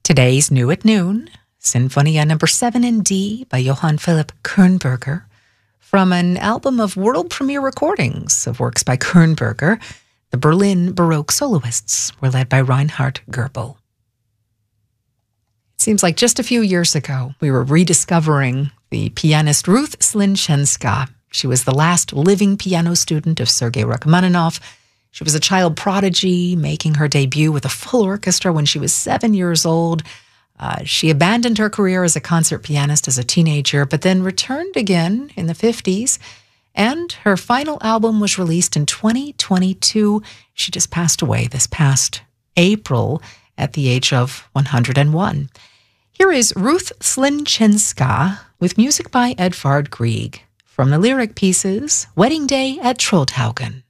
Today's New at Noon, Sinfonia Number 7 in D by Johann Philipp Kernberger, from an album of world premiere recordings of works by Kernberger. The Berlin Baroque soloists were led by Reinhard Goebel. It seems like just a few years ago, we were rediscovering the pianist Ruth Slinchenska. She was the last living piano student of Sergei Rachmaninoff. She was a child prodigy, making her debut with a full orchestra when she was 7 years old. She abandoned her career as a concert pianist as a teenager, but then returned again in the 50s. And her final album was released in 2022. She just passed away this past April at the age of 101. Here is Ruth Slinchenska with music by Edvard Grieg from the lyric pieces Wedding Day at Troldhaugen.